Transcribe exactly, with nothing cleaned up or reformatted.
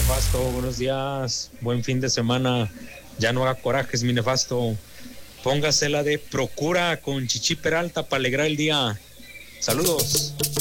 nefasto, buenos días, buen fin de semana. Ya no haga corajes, mi nefasto. Póngase la de Procura con Chichi Peralta para alegrar el día. Saludos.